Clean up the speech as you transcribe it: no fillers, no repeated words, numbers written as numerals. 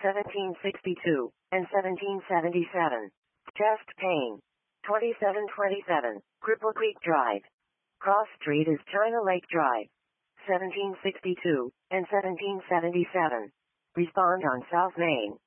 1762, and 1777. Chest pain. 2727, Cripple Creek Drive. Cross Street is China Lake Drive. 1762, and 1777. Respond on South Main.